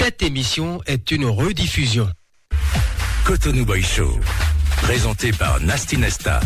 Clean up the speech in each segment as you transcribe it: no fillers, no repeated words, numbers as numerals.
Cette émission est une rediffusion. Cotonou Boy Show, présenté par Nasty Nesta.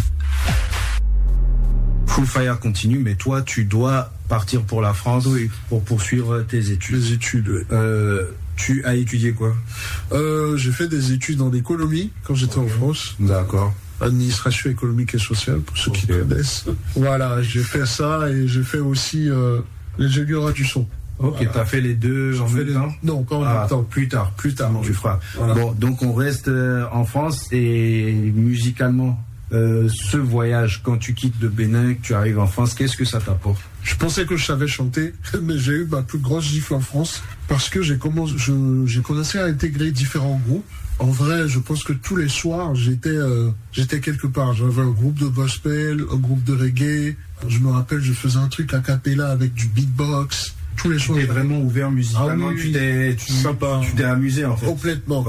Full Fire continue, mais toi, tu dois partir pour la France, oui, pour poursuivre tes études. Les études, oui. Tu as étudié quoi? J'ai fait des études en économie quand j'étais en France. D'accord. Administration économique et sociale, pour ceux qui connaissent. Voilà, j'ai fait ça et j'ai fait aussi l'ingénierie du son. Ok, voilà. T'as fait les deux en même temps? Non, pas en même temps. Plus tard, tu feras. Voilà. Bon, donc on reste en France et musicalement, ce voyage, quand tu quittes le Bénin, que tu arrives en France, qu'est-ce que ça t'apporte? Je pensais que je savais chanter, mais j'ai eu ma plus grosse gifle en France parce que j'ai commencé à intégrer différents groupes. En vrai, je pense que tous les soirs, j'étais quelque part. J'avais un groupe de gospel, un groupe de reggae. Je me rappelle, je faisais un truc a cappella avec du beatbox. Tous les soirs. Tu es vraiment ouvert musicalement. Oui, tu t'es amusé en fait. Complètement.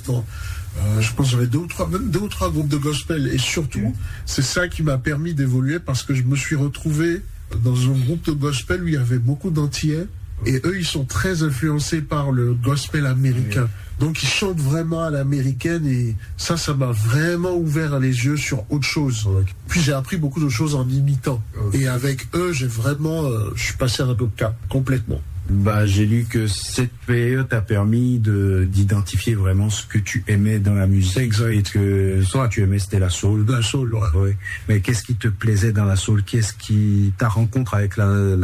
Je pense que j'avais deux ou trois groupes de gospel. Et surtout, c'est ça qui m'a permis d'évoluer parce que je me suis retrouvé dans un groupe de gospel où il y avait beaucoup d'Antillais. Et eux, ils sont très influencés par le gospel américain. Donc, ils chantent vraiment à l'américaine et ça m'a vraiment ouvert les yeux sur autre chose. Puis, j'ai appris beaucoup de choses en imitant. Et avec eux, je suis passé à un autre cap, complètement. Bah, j'ai lu que cette période t'a permis d'identifier vraiment ce que tu aimais dans la musique. Exact. Et que, soit tu aimais, c'était la soul. La soul, ouais. Mais qu'est-ce qui te plaisait dans la soul? Qu'est-ce qui, ta rencontre avec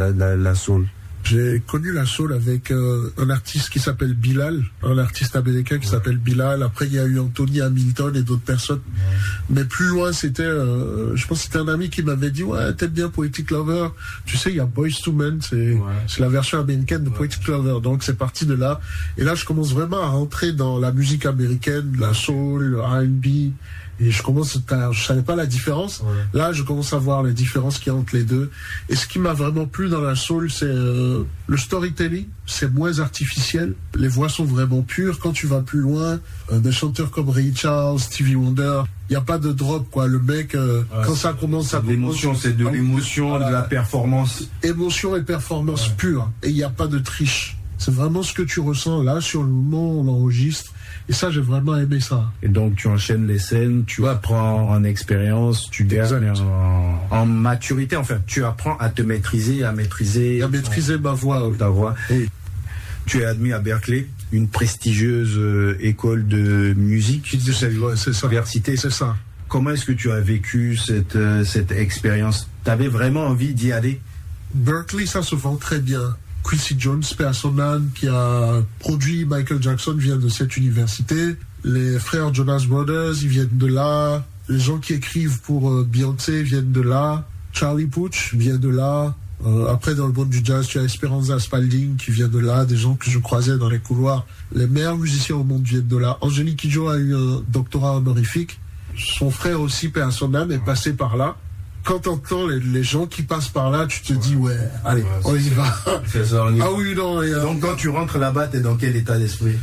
la soul? J'ai connu la soul avec un artiste qui s'appelle Bilal, un artiste américain qui s'appelle Bilal. Après, il y a eu Anthony Hamilton et d'autres personnes. Mais plus loin, c'était, je pense que c'était un ami qui m'avait dit, ouais, t'aimes bien Poetic Lover. Tu sais, il y a Boyz II Men, c'est la version américaine de Poetic Lover. Donc, c'est parti de là. Et là, je commence vraiment à rentrer dans la musique américaine, la soul, le R&B. Et je savais pas la différence. Là, je commence à voir les différences qu'il y a entre les deux. Et ce qui m'a vraiment plu dans la soul, c'est le storytelling. C'est moins artificiel. Les voix sont vraiment pures. Quand tu vas plus loin, des chanteurs comme Ray Charles, Stevie Wonder, il n'y a pas de drop, quoi. Le mec, quand ça commence, l'émotion, c'est de l'émotion, voilà, de la performance. Émotion et performance pure. Et il n'y a pas de triche. C'est vraiment ce que tu ressens là, sur le moment où on enregistre. Et ça, j'ai vraiment aimé ça. Et donc, tu enchaînes les scènes, tu apprends en expérience, tu gagnes en maturité. Enfin, tu apprends à te maîtriser, à maîtriser ma voix. Ta voix. Et tu es admis à Berklee, une prestigieuse école de musique. C'est ça. Université. C'est ça. Comment est-ce que tu as vécu cette expérience? Tu avais vraiment envie d'y aller? Berklee, ça se vend très bien. Quincy Jones, paix à son âme, qui a produit Michael Jackson, vient de cette université. Les frères Jonas Brothers, ils viennent de là. Les gens qui écrivent pour Beyoncé viennent de là. Charlie Puth vient de là. Après, dans le monde du jazz, tu as Esperanza Spalding qui vient de là. Des gens que je croisais dans les couloirs. Les meilleurs musiciens au monde viennent de là. Angélique Kidjo a eu un doctorat honorifique. Son frère aussi, paix à son âme, est passé par là. Quand t'entends les gens qui passent par là, tu te dis, allez, on y va. C'est ça, on y va. Ah oui, non. Donc, quand tu rentres là-bas, t'es dans quel état d'esprit?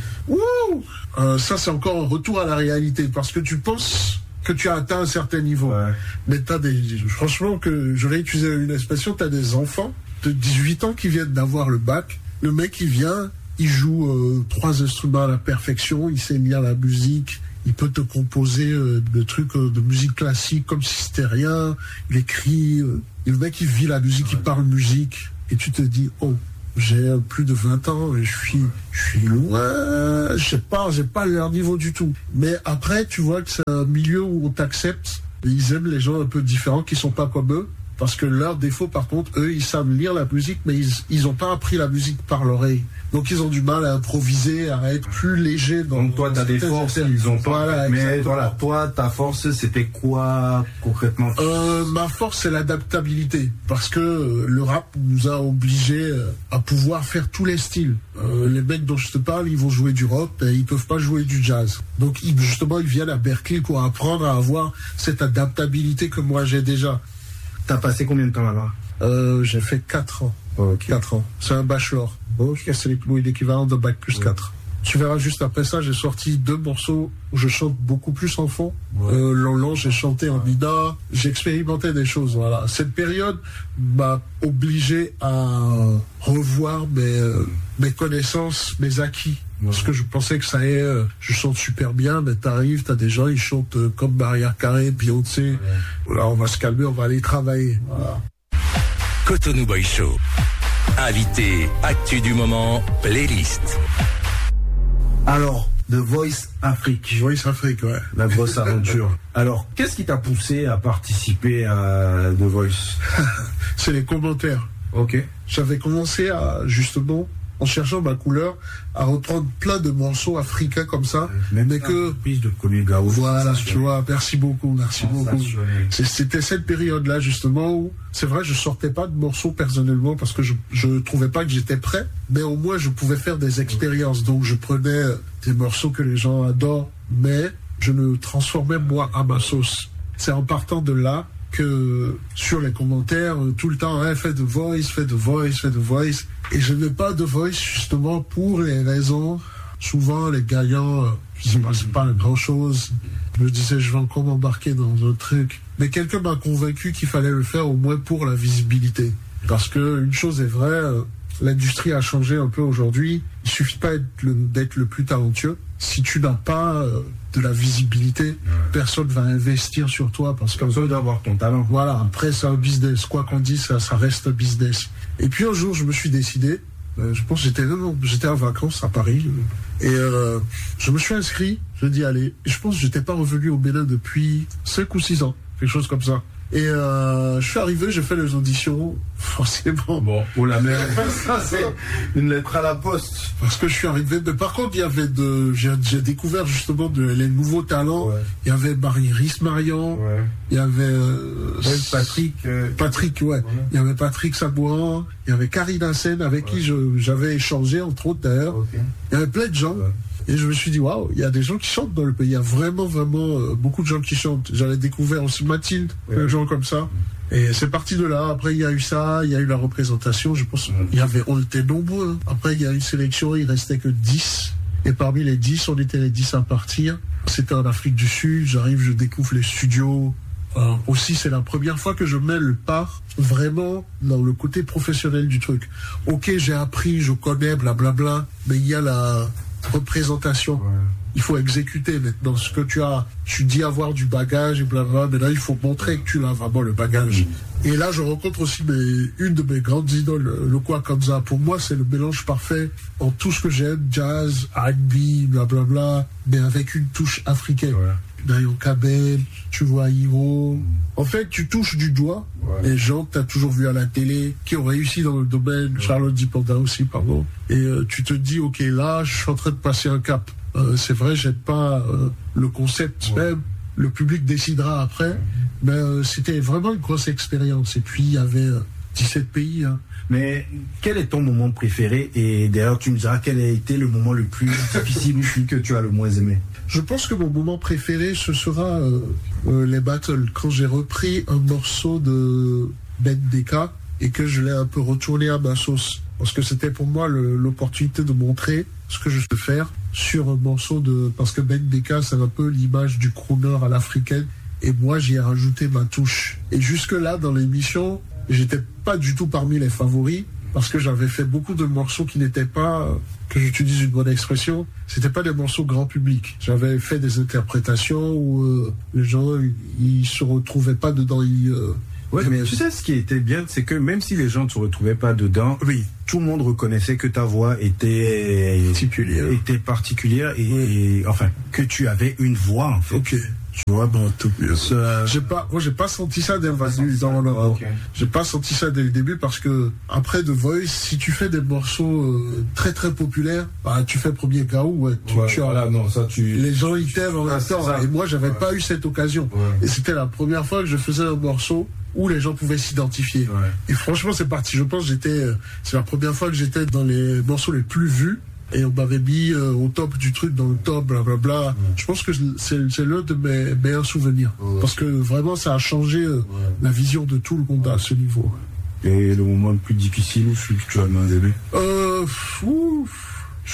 Ça, c'est encore un retour à la réalité, parce que tu penses que tu as atteint un certain niveau. Mais franchement, que je vais utiliser une expression, t'as des enfants de 18 ans qui viennent d'avoir le bac. Le mec, il vient, il joue 3 instruments à la perfection, il sait lire la musique. Il peut te composer des trucs de musique classique comme si c'était rien. Il écrit. Et le mec, il vit la musique, il parle musique. Et tu te dis, j'ai plus de 20 ans et je suis loin. J'ai pas leur niveau du tout. Mais après, tu vois que c'est un milieu où on t'accepte. Et ils aiment les gens un peu différents qui sont pas comme eux. Parce que leur défaut, par contre, eux, ils savent lire la musique, mais ils ont pas appris la musique par l'oreille. Donc, ils ont du mal à improviser, à être plus léger. Donc, toi, t'as des forces, ils ont pas. Voilà, mais voilà, toi, ta force, c'était quoi, concrètement? Ma force, c'est l'adaptabilité. Parce que le rap nous a obligés à pouvoir faire tous les styles. Les mecs dont je te parle, ils vont jouer du rock, et ils peuvent pas jouer du jazz. Donc, justement, ils viennent à Berklee pour apprendre à avoir cette adaptabilité que moi, j'ai déjà. T'as passé combien de temps là-bas? J'ai fait 4 ans. Okay. 4 ans. C'est un bachelor. C'est l'équivalent de bac plus 4. Tu verras juste après ça, j'ai sorti 2 morceaux où je chante beaucoup plus en fond. Lolo, j'ai chanté en Nida, j'expérimentais des choses. Voilà. Cette période m'a obligé à revoir mes connaissances, mes acquis. Parce que je pensais que ça y est, je chante super bien, mais t'arrives, t'as des gens, ils chantent comme Mariah Carey, Beyoncé. Voilà, on va se calmer, on va aller travailler. Voilà. Cotonou Boy Show. Invité, actu du moment, playlist. Alors, The Voice Afrique. Voice Afrique, ouais. La grosse aventure. Alors, qu'est-ce qui t'a poussé à participer à The Voice? C'est les commentaires. Ok. J'avais commencé à, justement, en cherchant ma couleur, à reprendre plein de morceaux africains comme ça. Même mais que prise de Kony Gao. Voilà, tu vois, merci beaucoup. C'était cette période-là, justement, où, c'est vrai, je sortais pas de morceaux personnellement parce que je trouvais pas que j'étais prêt, mais au moins je pouvais faire des expériences. Donc je prenais des morceaux que les gens adorent, mais je le transformais moi à ma sauce. C'est en partant de là que sur les commentaires, tout le temps, hein, fais The Voice, fais The Voice, fais The Voice. Et je n'ai pas The Voice justement pour les raisons, souvent les gagnants, qui ne passent pas grand chose. Je me disais, je vais encore m'embarquer dans un truc. Mais quelqu'un m'a convaincu qu'il fallait le faire au moins pour la visibilité. Parce que une chose est vraie, l'industrie a changé un peu aujourd'hui. Il suffit pas d'être le plus talentueux. Si tu n'as pas de la visibilité, personne va investir sur toi parce que personne doit avoir ton talent. Voilà, après c'est un business. Quoi qu'on dise, ça reste un business. Et puis un jour, je me suis décidé. Je pense que j'étais en vacances à Paris et je me suis inscrit. Je dis allez. Je pense que j'étais pas revenu au Bénin depuis 5 ou 6 ans, quelque chose comme ça. Et je suis arrivé, j'ai fait les auditions, forcément. Bon, pour la mère, ça c'est une lettre à la poste. Parce que je suis arrivé, mais par contre il y avait j'ai découvert justement les nouveaux talents. Ouais. Il y avait Marie-Risse Marion, ouais. Il y avait Patrick, ouais. Il y avait Patrick Sabourin, il y avait Karina Sen avec qui j'avais échangé entre autres d'ailleurs. Okay. Il y avait plein de gens. Ouais. Et je me suis dit, waouh, il y a des gens qui chantent dans le pays. Il y a vraiment beaucoup de gens qui chantent. J'avais découvert aussi Mathilde, des gens comme ça. Et c'est parti de là. Après, il y a eu ça, il y a eu la représentation. Je pense on était nombreux. Hein. Après, il y a eu une sélection, il restait que 10. Et parmi les 10, on était les 10 à partir. C'était en Afrique du Sud. J'arrive, je découvre les studios. Aussi, c'est la première fois que je mets le pas vraiment dans le côté professionnel du truc. Ok, j'ai appris, je connais, blablabla, mais il y a la représentation. Ouais. Il faut exécuter maintenant ce que tu dis avoir du bagage et blablabla, mais là il faut montrer que tu as vraiment le bagage. Et là je rencontre aussi une de mes grandes idoles, Lokwa Kamza. Pour moi c'est le mélange parfait en tout ce que j'aime, jazz, R&B, blablabla, mais avec une touche africaine. Ouais. Nayon Kabel, tu vois Hiro. En fait, tu touches du doigt les gens que tu as toujours vus à la télé, qui ont réussi dans le domaine, Charlotte Dipanda aussi, pardon. Et tu te dis, ok, là, je suis en train de passer un cap. C'est vrai, j'aime pas le concept même. Le public décidera après. Mais c'était vraiment une grosse expérience. Et puis, il y avait 17 pays. Hein. Mais quel est ton moment préféré? Et d'ailleurs, tu me diras quel a été le moment le plus difficile que tu as le moins aimé. Je pense que mon moment préféré, ce sera les battles. Quand j'ai repris un morceau de Ben Deka et que je l'ai un peu retourné à ma sauce. Parce que c'était pour moi l'opportunité de montrer ce que je sais faire sur un morceau de... Parce que Ben Deka, c'est un peu l'image du crooner à l'africaine. Et moi, j'y ai rajouté ma touche. Et jusque-là, dans l'émission, j'étais pas du tout parmi les favoris. Parce que j'avais fait beaucoup de morceaux qui n'étaient pas, que j'utilise une bonne expression, c'était pas des morceaux grand public. J'avais fait des interprétations où les gens, ils se retrouvaient pas dedans. Ouais, mais tu sais, ce qui était bien, c'est que même si les gens ne se retrouvaient pas dedans, tout le monde reconnaissait que ta voix était particulière et enfin, que tu avais une voix, en fait. Ok. Tu vois, bon, tout j'ai pas senti ça dès J'ai pas senti ça dès le début parce que après The Voice, si tu fais des morceaux très très populaires, bah tu fais premier KO, les gens ils t'aiment en même temps. Et moi j'avais pas eu cette occasion. Et c'était la première fois que je faisais un morceau où les gens pouvaient s'identifier. Et franchement c'est parti. Je pense c'est la première fois que j'étais dans les morceaux les plus vus. Et on m'avait mis au top du truc, dans le top, blablabla. Je pense que c'est l'un de mes meilleurs souvenirs. Parce que vraiment, ça a changé la vision de tout le monde à ce niveau. Et le moment le plus difficile, tu as moins aimé? Je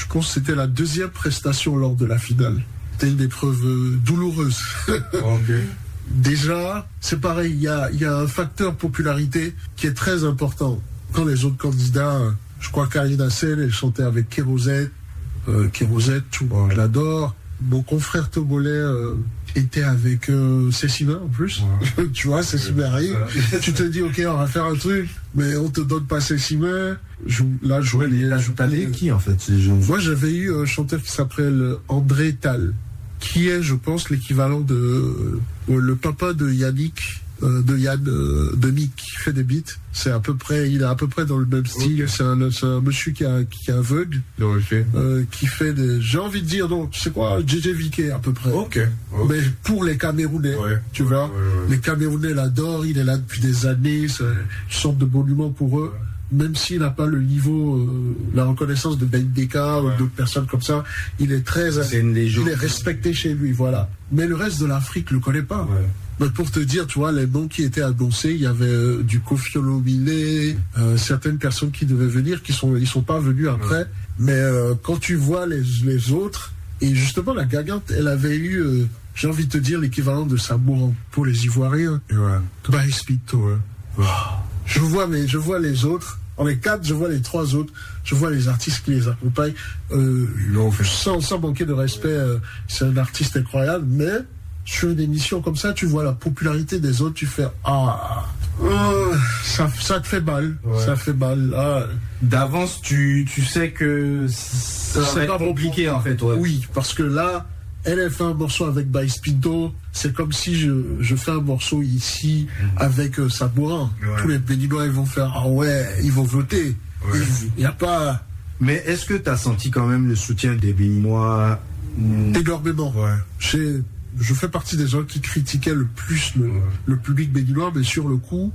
Je pense que c'était la deuxième prestation lors de la finale. C'était une épreuve douloureuse. Okay. Déjà, c'est pareil, il y a un facteur popularité qui est très important. Quand les autres candidats, je crois qu'Alina Sen, elle chantait avec Kérosette, tout, je l'adore. Mon confrère Tobolais était avec Cécile en plus. Ouais. Tu vois, Cécile arrive. Tu te dis, ok, on va faire un truc, mais on te donne pas Cécile. Là, t'avais qui en fait? Moi, j'avais eu un chanteur qui s'appelle André Tal, qui est, je pense, l'équivalent de le papa de Yannick, de Yann, de Nick, qui fait des beats. Il est à peu près dans le même style. Okay. C'est un monsieur qui est aveugle, qui fait des, j'ai envie de dire, donc, c'est quoi, JJ Viquet, à peu près. Okay. Mais pour les Camerounais, tu vois. Les Camerounais l'adorent, il est là depuis des années, c'est une sorte de monument pour eux. Même s'il n'a pas le niveau, la reconnaissance de Ben Deka ou d'autres personnes comme ça, il est il est respecté chez lui, voilà. Mais le reste de l'Afrique le connaît pas. Ouais. Mais pour te dire, tu vois, les noms qui étaient annoncés, il y avait du Koffi Olomide, certaines personnes qui devaient venir, ils sont pas venus après. Ouais. Mais quand tu vois les autres, et justement la Gagante, elle avait eu, j'ai envie de te dire, l'équivalent de Sabouran pour les Ivoiriens. Ouais. Baïs Pito. Ouais. Wow. Je vois les autres. En les 4, je vois les 3 autres. Je vois les artistes qui les accompagnent. Sans manquer de respect, c'est un artiste incroyable. Mais sur une émission comme ça, tu vois la popularité des autres, tu fais ça te fait mal. Ouais. Ça fait mal. D'avance, tu sais que ça va être compliqué en fait. Ouais. Oui, parce que là, elle fait un morceau avec Baïs Pinto. C'est comme si je fais un morceau ici avec Sabourin. Ouais. Tous les Béninois, ils vont faire ils vont voter. Ouais. Il n'y a pas. Mais est-ce que tu as senti quand même le soutien des Béninois? Énormément. Ouais. Je fais partie des gens qui critiquaient le plus le public béninois, mais sur le coup,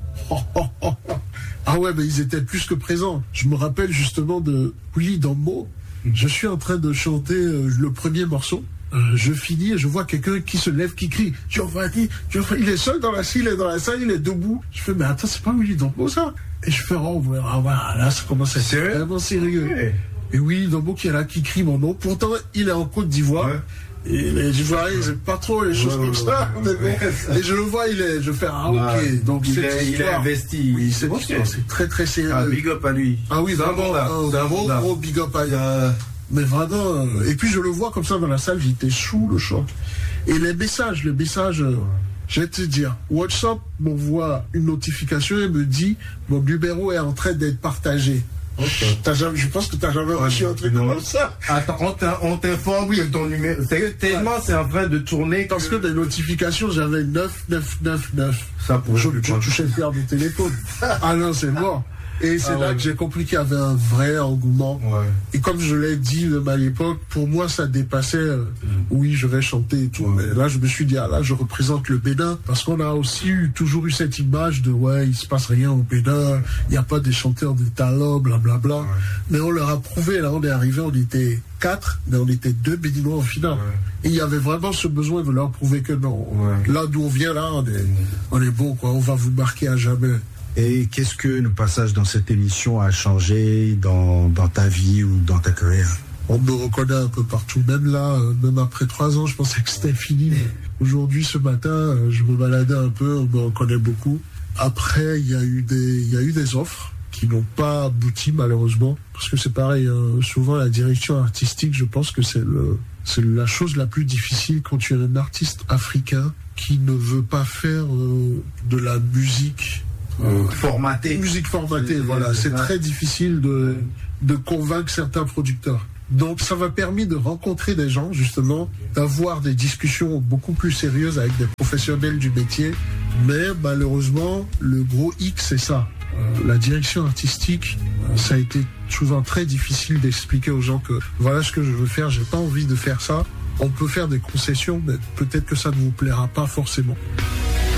mais ils étaient plus que présents. Je me rappelle justement de Willy Dambo. Je suis en train de chanter le premier morceau. Je finis et je vois quelqu'un qui se lève, qui crie. Il est seul dans la salle, il est debout. Je fais, mais attends, c'est pas Willy Dambo ça? Et je fais, là, ça commence à être vraiment sérieux. Ouais. Et Willy Dambo qui est là, qui crie mon nom. Pourtant, il est en Côte d'Ivoire. Ouais. Et les Ivoiriens, ils n'aiment pas trop les choses comme ça. Et je le vois, je fais, ok. Donc, il est investi. Oui, c'est très, très sérieux. Big up à lui. Ah oui, vraiment. Un gros big up à lui. Mais vraiment, et puis je le vois comme ça dans la salle, j'étais sous le choc. Et les messages, je vais te dire, WhatsApp m'envoie une notification et me dit, mon numéro est en train d'être partagé. Okay. Je pense que tu n'as jamais reçu un truc comme ça. Attends, on t'informe que ton numéro. Tellement c'est en train de tourner. Parce que des notifications, j'avais 9. Ça pour je touchais le cœur de téléphone. Ah non, c'est mort. Et c'est là que j'ai compris qu'il y avait un vrai engouement. Ouais. Et comme je l'ai dit à l'époque, pour moi, ça dépassait, oui, je vais chanter et tout. Ouais. Mais là, je me suis dit, là, je représente le Bénin. Parce qu'on a aussi toujours eu cette image de, il se passe rien au Bénin, il n'y a pas des chanteurs de talent, blablabla. Ouais. Mais on leur a prouvé, là, on est arrivé, on était 4, mais on était 2 Béninois en finale. Ouais. Et il y avait vraiment ce besoin de leur prouver que non. Ouais. Là d'où on vient, là, on est bon, quoi. On va vous marquer à jamais. Et qu'est-ce que le passage dans cette émission a changé dans ta vie ou dans ta carrière? On me reconnaît un peu partout. Même là, même après 3 ans, je pensais que c'était fini. Mais aujourd'hui, ce matin, je me baladais un peu, on me reconnaît beaucoup. Après, il y a eu des offres qui n'ont pas abouti, malheureusement. Parce que c'est pareil, souvent la direction artistique, je pense que c'est la chose la plus difficile quand tu es un artiste africain qui ne veut pas faire de la musique formatée. Musique formatée, voilà. C'est très difficile de convaincre certains producteurs. Donc ça m'a permis de rencontrer des gens, justement, d'avoir des discussions beaucoup plus sérieuses avec des professionnels du métier. Mais malheureusement, le gros X, c'est ça. La direction artistique, ça a été souvent très difficile d'expliquer aux gens que voilà ce que je veux faire, j'ai pas envie de faire ça. On peut faire des concessions, mais peut-être que ça ne vous plaira pas forcément.